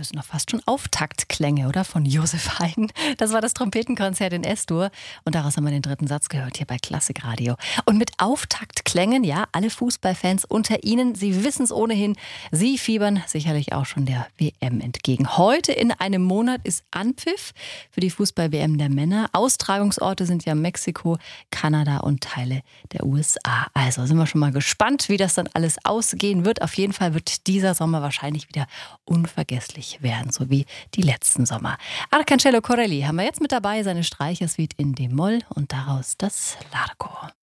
das sind doch fast schon Auftaktklänge, oder? Von Josef Haydn. Das war das Trompetenkonzert in S-Dur. Und daraus haben wir den dritten Satz gehört hier bei Klassikradio. Und mit Auftaktklängen, ja, alle Fußballfans unter Ihnen, Sie wissen es ohnehin, Sie fiebern sicherlich auch schon der WM entgegen. Heute in einem Monat ist Anpfiff für die Fußball-WM der Männer. Austragungsorte sind ja Mexiko, Kanada und Teile der USA. Also sind wir schon mal gespannt, wie das dann alles ausgehen wird. Auf jeden Fall wird dieser Sommer wahrscheinlich wieder unvergesslich werden, so wie die letzten Sommer. Arcangelo Corelli haben wir jetzt mit dabei, seine Streichersuite in D-Moll und daraus das Largo.